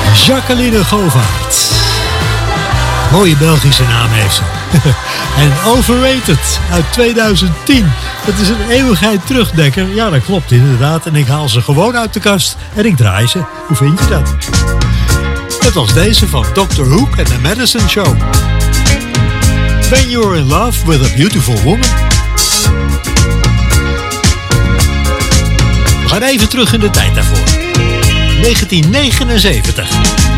Jacqueline Govaert. Mooie Belgische naam heeft ze. En Overrated uit 2010. Dat is een eeuwigheid terugdekker. Ja, dat klopt inderdaad. En ik haal ze gewoon uit de kast en ik draai ze. Hoe vind je dat? Net als deze van Dr. Hook en The Medicine Show. When you're in love with a beautiful woman. We gaan even terug in de tijd daarvoor. 1979.